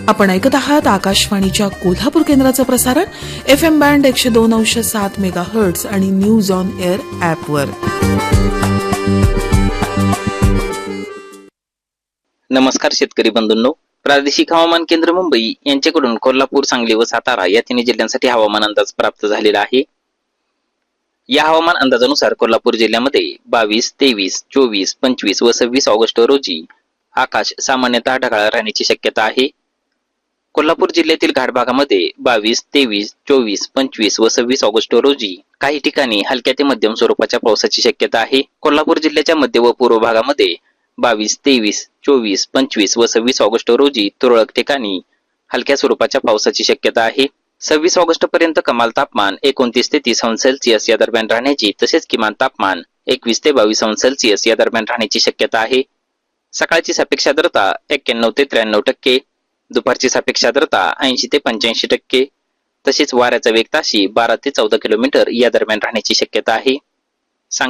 आपण ऐकत आहात आकाशवाणीच्या कोल्हापूर केंद्राचं प्रसारण FM बँड 102.7 मेगाहर्ट्झ आणि न्यूज ऑन एअर ॲपवर. नमस्कार शेतकरी बंधूंनो, प्रादेशिक हवामान केंद्र मुंबई यांच्याकडून कोल्हापूर, सांगली व सातारा या तिन्ही जिल्ह्यांसाठी हवामान अंदाज प्राप्त झालेला आहे. या हवामान अंदाजानुसार कोल्हापूर जिल्ह्यामध्ये 22, 23, 24, 25 व 26 ऑगस्ट रोजी आकाश सामान्यतः ढगाळ राहण्याची शक्यता आहे. कोल्हापूर जिल्ह्यातील घाट भागामध्ये 22, 23, 24, 25 व 26 ऑगस्ट रोजी काही ठिकाणी हलक्या ते मध्यम स्वरूपाच्या पावसाची शक्यता आहे. कोल्हापूर जिल्ह्याच्या मध्य व पूर्व भागामध्ये 22, 23, 24, 25 व 26 ऑगस्ट रोजी तुरळक ठिकाणी हलक्या स्वरूपाच्या पावसाची शक्यता आहे. 26 ऑगस्ट पर्यंत कमाल तापमान 29 ते 30 अंश सेल्सिअस या दरम्यान राहण्याची तसेच किमान तापमान 21 ते 22 अंश सेल्सिअस या दरम्यान राहण्याची शक्यता आहे. सकाळची सापेक्ष आर्द्रता 91 ते 93%, दुपारची सापेक्ष आर्द्रता 80 ते 85%, तसेच वाऱ्याचा वेग ताशी 12 ते 14 किलोमीटर या दरम्यान राहण्याची शक्यता आहे.